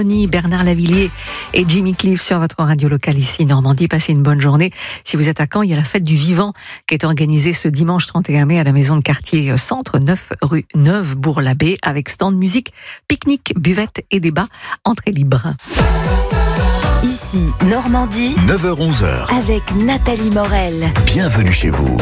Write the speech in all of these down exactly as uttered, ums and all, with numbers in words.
Bernard Lavilliers et Jimmy Cliff sur votre radio locale ici Normandie. Passez une bonne journée. Si vous êtes à Caen, il y a la fête du vivant qui est organisée ce dimanche trente et un mai à la maison de quartier Centre, neuf rue Neuve-Bourg-l'Abbé, avec stand musique, pique-nique, buvette et débat. Entrée libre. Ici Normandie, neuf heures onze heures. Avec Nathalie Morel. Bienvenue chez vous.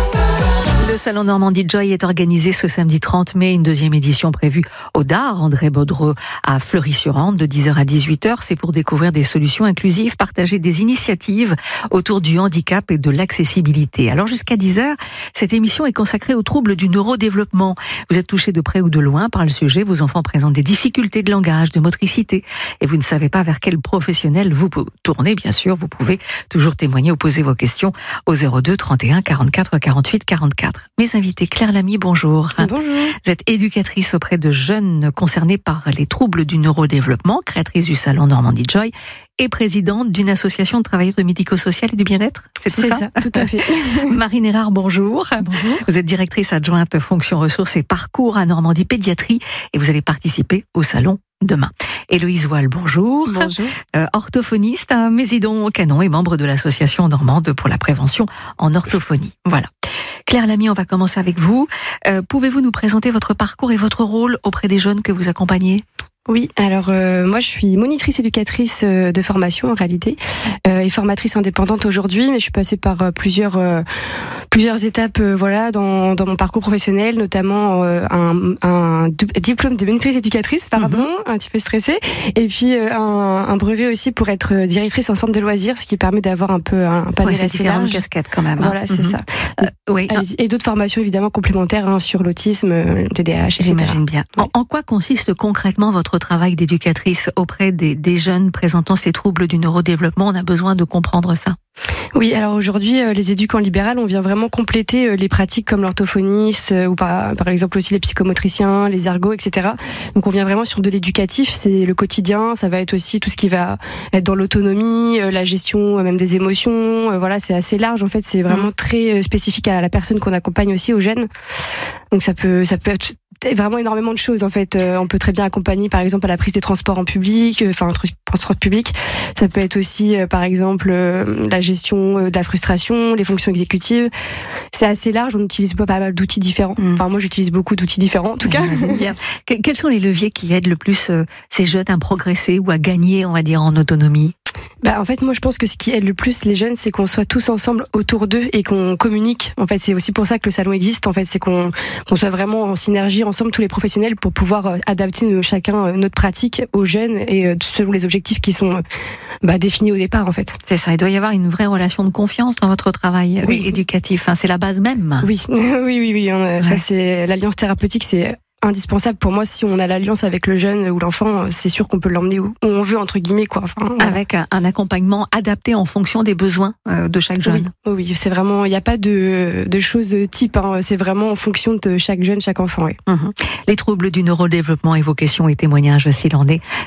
Le Salon Normandie Joy est organisé ce samedi trente mai, une deuxième édition prévue au D A R, André Baudreux à Fleury-sur-Orne, de dix heures à dix-huit heures. C'est pour découvrir des solutions inclusives, partager des initiatives autour du handicap et de l'accessibilité. Alors jusqu'à dix heures, cette émission est consacrée aux troubles du neurodéveloppement. Vous êtes touché de près ou de loin par le sujet, vos enfants présentent des difficultés de langage, de motricité, et vous ne savez pas vers quel professionnel vous tournez. Bien sûr, vous pouvez toujours témoigner ou poser vos questions au zéro deux trente et un quarante-quatre quarante-huit quarante-quatre. Mes invités, Claire Lamy, bonjour. Bonjour. Vous êtes éducatrice auprès de jeunes concernés par les troubles du neurodéveloppement, créatrice du Salon Normandie Joy et présidente d'une association de travailleurs de médico-social et du bien-être. C'est, C'est ça, ça, tout à fait. Marine Erard, bonjour. Bonjour. Vous êtes directrice adjointe fonction ressources et parcours à Normandie Pédiatrie et vous allez participer au Salon demain. Héloïse Wall, bonjour. Bonjour. Euh, orthophoniste à Mésidon-Canon et membre de l'association normande pour la prévention en orthophonie. Voilà. Claire Lamy, on va commencer avec vous. Euh, pouvez-vous nous présenter votre parcours et votre rôle auprès des jeunes que vous accompagnez ? Oui, alors euh, moi je suis monitrice éducatrice euh, de formation en réalité euh, et formatrice indépendante aujourd'hui, mais je suis passée par euh, plusieurs euh, plusieurs étapes euh, voilà dans dans mon parcours professionnel, notamment euh, un, un diplôme de monitrice éducatrice, pardon, mm-hmm. un petit peu stressée, et puis euh, un, un brevet aussi pour être directrice en centre de loisirs, ce qui permet d'avoir un peu un panel ouais, assez large. Casquette quand même. Voilà, c'est mm-hmm. ça. Euh, oui. Et d'autres formations évidemment complémentaires hein, sur l'autisme, le T D A H, et cetera. J'imagine bien. Oui. En, en quoi consiste concrètement votre travail d'éducatrice auprès des, des jeunes présentant ces troubles du neurodéveloppement? On a besoin de comprendre ça. Oui, alors aujourd'hui, euh, les éducants libérales, on vient vraiment compléter euh, les pratiques comme l'orthophoniste euh, ou par, par exemple aussi les psychomotriciens, les ergots, et cetera. Donc on vient vraiment sur de l'éducatif, c'est le quotidien, ça va être aussi tout ce qui va être dans l'autonomie, euh, la gestion euh, même des émotions, euh, voilà, c'est assez large en fait, c'est vraiment mmh. très euh, spécifique à la personne qu'on accompagne aussi, aux jeunes. Donc ça peut, ça peut être vraiment énormément de choses en fait. Euh, on peut très bien accompagner par exemple à la prise des transports en public, enfin euh, transport public. Ça peut être aussi euh, par exemple euh, la gestion euh, de la frustration, les fonctions exécutives. C'est assez large. On utilise pas mal d'outils différents. Mmh. Enfin moi j'utilise beaucoup d'outils différents en tout cas. Bien. Quels sont les leviers qui aident le plus euh, ces jeunes à progresser ou à gagner, on va dire, en autonomie? Bah en fait moi je pense que ce qui aide le plus les jeunes c'est qu'on soit tous ensemble autour d'eux et qu'on communique. En fait c'est aussi pour ça que le salon existe. En fait c'est qu'on qu'on soit vraiment en synergie ensemble tous les professionnels pour pouvoir euh, adapter nos, chacun euh, notre pratique aux jeunes et euh, selon les objectifs qui sont euh, bah, définis au départ en fait. C'est ça. Il doit y avoir une vraie relation de confiance dans votre travail oui. éducatif. Hein, c'est la base même. Oui oui oui oui. Hein, ouais. Ça c'est l'alliance thérapeutique c'est indispensable pour moi. Si on a l'alliance avec le jeune ou l'enfant, c'est sûr qu'on peut l'emmener où on veut entre guillemets quoi. Enfin, voilà. Avec un, un accompagnement adapté en fonction des besoins euh, de chaque jeune. Oui, oui, c'est vraiment. Il n'y a pas de de choses type. Hein, c'est vraiment en fonction de chaque jeune, chaque enfant. Oui. Mmh. Les troubles du neurodéveloppement et vos questions et témoignages s'il en est